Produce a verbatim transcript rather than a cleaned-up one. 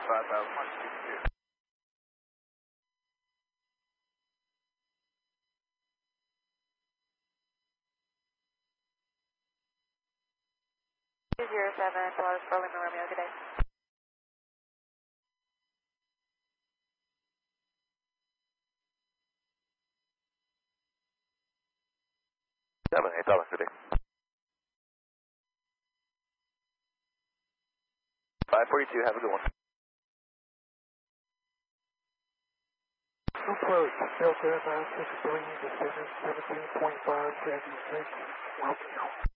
five thousand one sixty-two. two zero seven, Polaris Berlin Romeo, good day. seven eight Dallas, good day. five forty-two, have a good one. Approach, Delta nine six three, descending seventeen point five, traffic six, welcome.